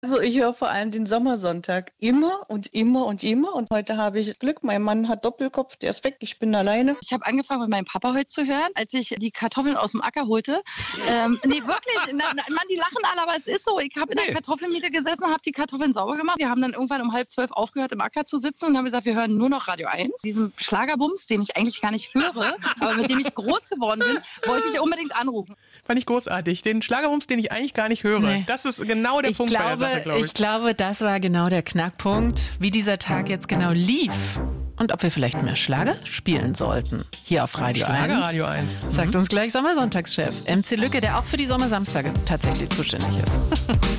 Also ich höre vor allem den Sommersonntag immer und immer und immer. Und heute habe ich Glück, mein Mann hat Doppelkopf, der ist weg, ich bin alleine. Ich habe angefangen mit meinem Papa heute zu hören, als ich die Kartoffeln aus dem Acker holte. Nee, wirklich, Mann, die lachen alle, aber es ist so. Ich habe in der Kartoffelmiete gesessen und habe die Kartoffeln sauber gemacht. Wir haben dann irgendwann um 11:30 aufgehört, im Acker zu sitzen und haben gesagt, wir hören nur noch Radio 1. Diesen Schlagerbums, den ich eigentlich gar nicht höre, aber mit dem ich groß geworden bin, wollte ich unbedingt anrufen. Fand ich großartig. Den Schlagerbums, den ich eigentlich gar nicht höre. Nee. Das ist genau der Punkt bei der Sache, glaube ich. Ich glaube, das war genau der Knackpunkt, wie dieser Tag jetzt genau lief. Und ob wir vielleicht mehr Schlager spielen sollten. Hier auf Radio 1. Schlagerradio 1. Sagt uns gleich Sommersonntagschef MC Lücke, der auch für die Sommersamstage tatsächlich zuständig ist.